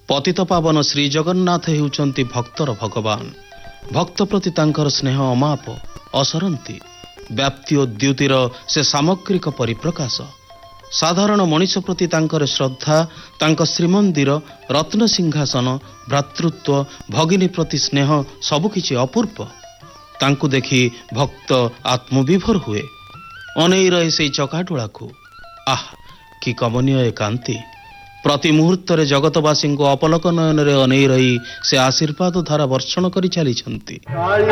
पतित पावन श्री जगन्नाथ हेउचंती भक्तर भगवान। भक्त प्रति तांकर स्नेह अमाप असरंती। व्याप्ति और द्युतिर से सामग्रिक परिप्रकाश। साधारण मनीष प्रति तांकर श्रद्धा, तांक श्रीमंदिर, रत्न सिंहासन, भ्रातृत्व, भगिनी प्रति स्नेह सबकिछि अपूर्व। तांकु देखि भक्त आत्मविभोर हुए। अनेई रहे से चकाटोला को। आह कि कमनीय कांति। प्रति मुहूर्त जगतवासी को अपलक नयन अनेई रही से आशीर्वाद धारा वर्षण कर चली।